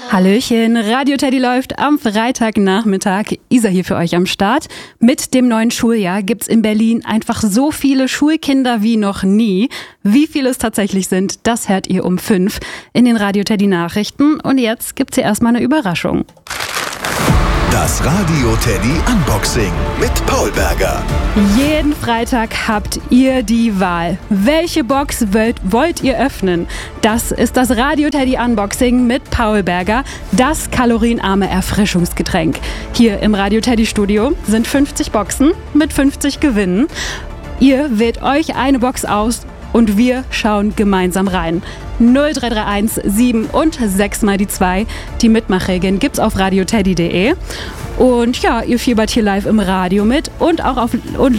Hallöchen, Radio Teddy läuft am Freitagnachmittag. Isa hier für euch am Start. Mit dem neuen Schuljahr gibt's in Berlin einfach so viele Schulkinder wie noch nie. Wie viele es tatsächlich sind, das hört ihr um 5 in den Radio Teddy Nachrichten. Und jetzt gibt's hier erstmal eine Überraschung. Das Radio Teddy Unboxing mit Paul Berger. Jeden Freitag habt ihr die Wahl. Welche Box wollt ihr öffnen? Das ist das Radio Teddy Unboxing mit Paul Berger, das kalorienarme Erfrischungsgetränk. Hier im Radio Teddy Studio sind 50 Boxen mit 50 Gewinnen. Ihr wählt euch eine Box aus und wir schauen gemeinsam rein. 0331 7 und 6 mal die 2. Die Mitmachregeln gibt's auf radioteddy.de. Und ja, ihr fiebert hier live im Radio mit und auch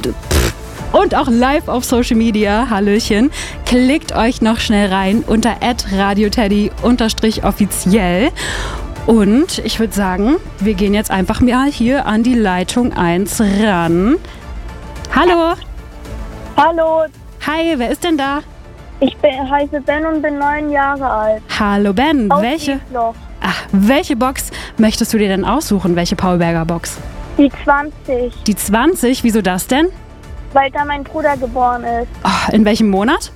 live auf Social Media. Hallöchen. Klickt euch noch schnell rein unter @radioteddy_offiziell. Und ich würde sagen, wir gehen jetzt einfach mal hier an die Leitung 1 ran. Hallo. Hallo, Hi, wer ist denn da? ich heiße Ben und bin 9 Jahre alt. Hallo Ben, Aus welche Wiesloch. welche Box möchtest du dir denn aussuchen? Welche Paul Berger Box? Die 20, Die 20, wieso das denn? weil da mein Bruder geboren ist. Oh, in welchem Monat?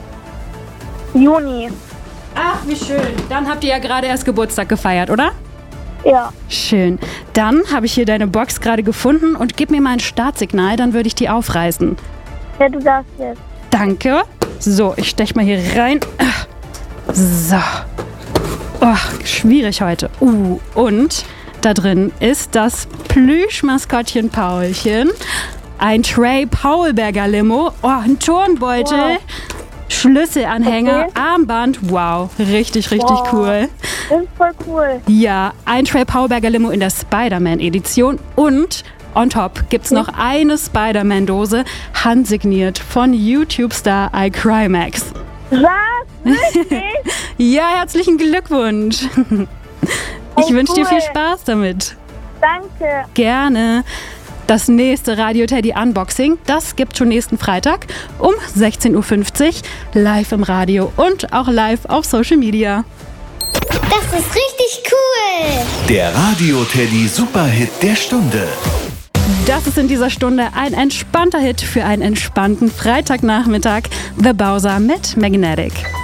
Juni. Ach, wie schön. Dann habt ihr ja gerade erst Geburtstag gefeiert, oder? Ja, Schön. Dann habe ich hier deine Box gerade gefunden und gib mir mal ein Startsignal, dann würde ich die aufreißen. ja, du darfst jetzt. Danke. So, ich stech mal hier rein. So. Oh, schwierig heute. Und da drin ist das Plüschmaskottchen Paulchen, ein Tray Paul Berger Limo, ein Turnbeutel, Wow. Schlüsselanhänger, Okay. Armband. Wow, richtig Wow. cool. Das ist voll cool. Ja, ein Tray Paul Berger Limo in der Spider-Man-Edition und on top gibt's noch eine Spider-Man-Dose, handsigniert von YouTube-Star iCrymax. Was? Wirklich? Ja, herzlichen Glückwunsch. Ich wünsche dir viel cool. Spaß damit. Danke. Gerne. Das nächste Radio Teddy Unboxing, das gibt schon nächsten Freitag um 16.50 Uhr live im Radio und auch live auf Social Media. Das ist richtig cool. Der Radio Teddy Superhit der Stunde. Das ist in dieser Stunde ein entspannter Hit für einen entspannten Freitagnachmittag. The Bowser mit Magnetic.